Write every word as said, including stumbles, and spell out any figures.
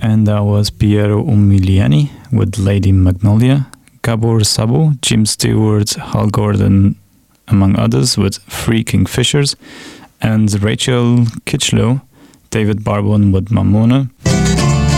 And that was Piero Umiliani with Lady Magnolia, Gabor Szabo, Jim Stewart, Hal Gordon, among others, with Three Kingfishers, and Rachel Kitchlow, David Barbon with Mamona.